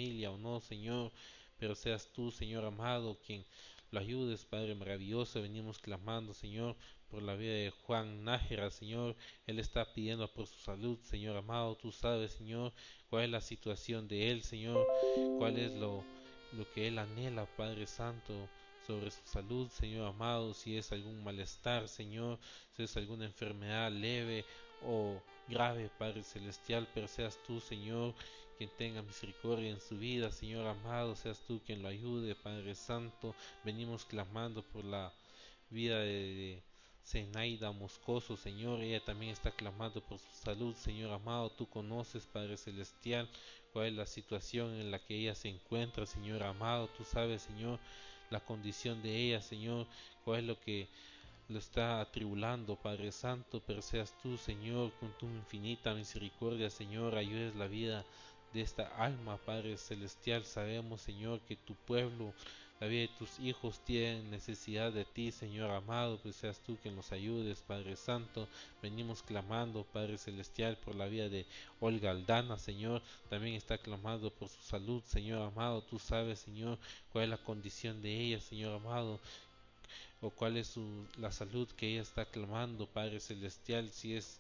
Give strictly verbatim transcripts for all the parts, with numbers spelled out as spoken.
familia o no, Señor, pero seas tú, Señor amado, quien lo ayudes, Padre maravilloso. Venimos clamando, Señor, por la vida de Juan Nájera, Señor. Él está pidiendo por su salud, Señor amado. Tú sabes, Señor, cuál es la situación de él, Señor, cuál es lo, lo que él anhela, Padre Santo, sobre su salud, Señor amado, si es algún malestar, Señor, si es alguna enfermedad leve o grave, Padre Celestial, pero seas tú, Señor, quien tenga misericordia en su vida, Señor amado, seas tú quien lo ayude, Padre Santo. Venimos clamando por la vida de Zenaida Moscoso, Señor. Ella también está clamando por su salud, Señor amado. Tú conoces, Padre Celestial, cuál es la situación en la que ella se encuentra, Señor amado. Tú sabes, Señor, la condición de ella, Señor, cuál es lo que lo está atribulando, Padre Santo, pero seas tú, Señor, con tu infinita misericordia, Señor, ayudes la vida de esta alma, Padre Celestial. Sabemos, Señor, que tu pueblo, la vida de tus hijos tienen necesidad de ti, Señor amado, pues seas tú quien los ayudes, Padre Santo. Venimos clamando, Padre Celestial, por la vida de Olga Aldana, Señor. También está clamando por su salud, Señor amado. Tú sabes, Señor, cuál es la condición de ella, Señor amado, o cuál es su, la salud que ella está clamando, Padre Celestial. Si es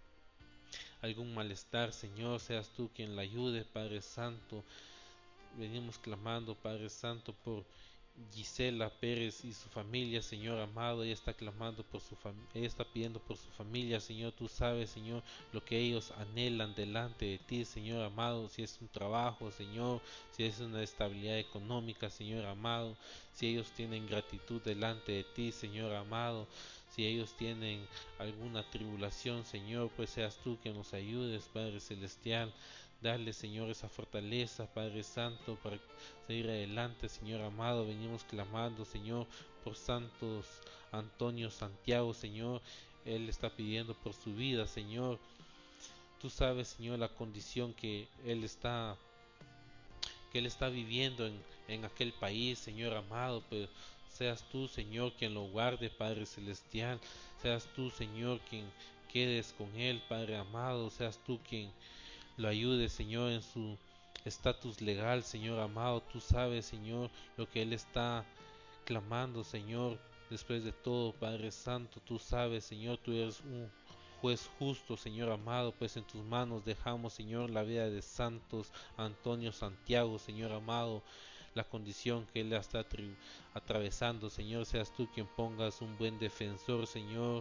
algún malestar, Señor, seas tú quien la ayude, Padre Santo. Venimos clamando, Padre Santo, por Gisela Pérez y su familia, Señor amado. Ella está clamando por su familia, ella está pidiendo por su familia, Señor. Tú sabes, Señor, lo que ellos anhelan delante de ti, Señor amado. Si es un trabajo, Señor, si es una estabilidad económica, Señor amado, si ellos tienen gratitud delante de ti, Señor amado, si ellos tienen alguna tribulación, Señor, pues seas tú quien nos ayudes, Padre Celestial. Dale, Señor, esa fortaleza, Padre Santo, para seguir adelante, Señor amado. Venimos clamando, Señor, por Santos Antonio Santiago, Señor. Él está pidiendo por su vida, Señor. Tú sabes, Señor, la condición que él está que él está viviendo en, en aquel país, Señor amado, pero seas tú, Señor, quien lo guarde, Padre Celestial. Seas tú, Señor, quien quedes con él, Padre amado. Seas tú quien lo ayude, Señor, en su estatus legal, Señor amado. Tú sabes, Señor, lo que él está clamando, Señor. Después de todo, Padre Santo, tú sabes, Señor, tú eres un juez justo, Señor amado, pues en tus manos dejamos, Señor, la vida de Santos Antonio Santiago, Señor amado, la condición que él está atravesando, Señor. Seas tú quien pongas un buen defensor, Señor,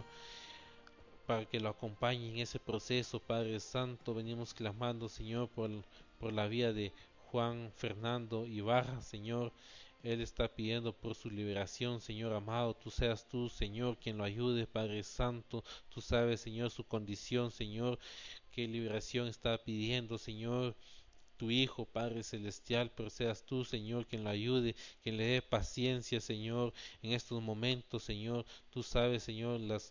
para que lo acompañe en ese proceso, Padre Santo. Venimos clamando, Señor, por, por la vida de Juan Fernando Ibarra, Señor. Él está pidiendo por su liberación, Señor amado. Tú seas tú, Señor, quien lo ayude, Padre Santo. Tú sabes, Señor, su condición, Señor, qué liberación está pidiendo, Señor, tu Hijo, Padre Celestial. Pero seas tú, Señor, quien lo ayude, quien le dé paciencia, Señor, en estos momentos, Señor. Tú sabes, Señor, las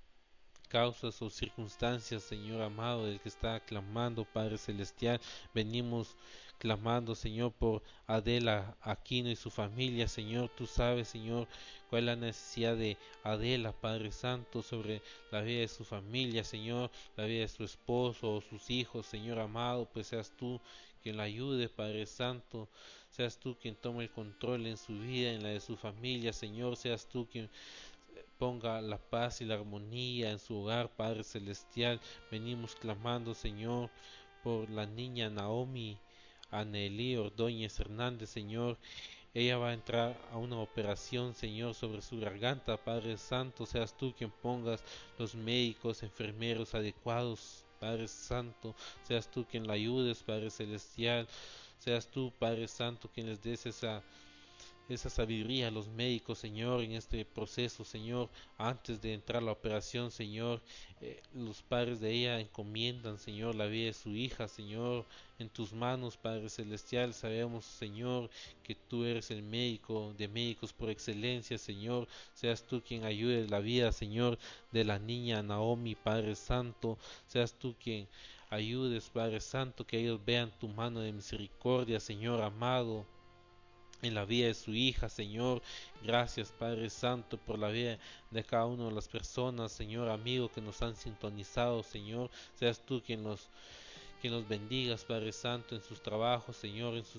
causas o circunstancias, Señor amado, del que está clamando, Padre Celestial. Venimos clamando, Señor, por Adela Aquino y su familia, Señor. Tú sabes, Señor, cuál es la necesidad de Adela, Padre Santo, sobre la vida de su familia, Señor, la vida de su esposo o sus hijos, Señor amado. Pues seas tú quien la ayude, Padre Santo. Seas tú quien tome el control en su vida, en la de su familia, Señor. Seas tú quien ponga la paz y la armonía en su hogar, Padre Celestial. Venimos clamando, Señor, por la niña Naomi Anelí Ordóñez Hernández, Señor. Ella va a entrar a una operación, Señor, sobre su garganta, Padre Santo. Seas tú quien pongas los médicos, enfermeros adecuados, Padre Santo. Seas tú quien la ayudes, Padre Celestial. Seas tú, Padre Santo, quien les des esa esa sabiduría a los médicos, Señor, en este proceso, Señor. Antes de entrar a la operación, Señor, eh, los padres de ella encomiendan, Señor, la vida de su hija, Señor, en tus manos, Padre Celestial. Sabemos, Señor, que tú eres el médico de médicos por excelencia, Señor. Seas tú quien ayude la vida, Señor, de la niña Naomi, Padre Santo. Seas tú quien ayudes, Padre Santo, que ellos vean tu mano de misericordia, Señor amado, en la vida de su hija, Señor. Gracias, Padre Santo, por la vida de cada una de las personas, Señor amigo, que nos han sintonizado, Señor. Seas tú quien los, quien los bendigas, Padre Santo, en sus trabajos, Señor, en sus